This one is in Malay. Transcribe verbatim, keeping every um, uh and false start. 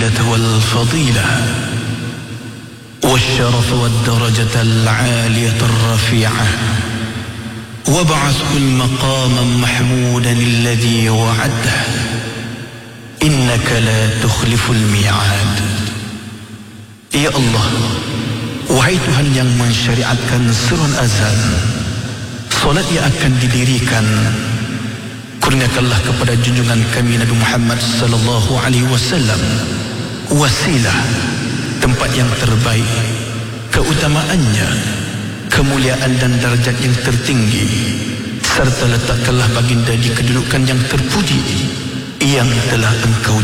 المنزلة والفضيلة والشرف والدرجة العالية الرفيعة وابعثه المقام محمودا الذي وعده إنك لا تخلف الميعاد. Ya Allah, wahai Tuhan yang mensyariatkan surun azan, solat yang akan didirikan, kurniakanlah kepada junjungan kami Nabi Muhammad sallallahu alaihi wasallam wasilah, tempat yang terbaik, keutamaannya, kemuliaan dan darjat yang tertinggi, serta letakkanlah baginda di kedudukan yang terpuji yang telah engkau